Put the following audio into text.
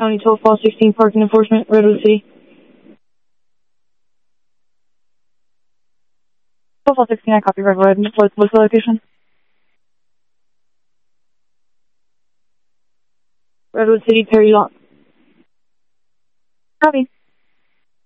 County 12 Fall 16 Parking Enforcement, Redwood City. 12 Fall 16, I copy Redwood. What's the location? Redwood City, Perry Lot. Copy.